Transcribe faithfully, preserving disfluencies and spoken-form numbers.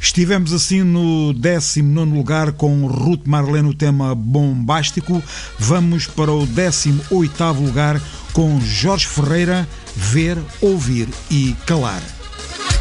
Estivemos assim no décimo nono lugar com Ruth Marlene, o tema Bombástico. Vamos para o décimo oitavo lugar com Jorge Ferreira, Ver, Ouvir e Calar.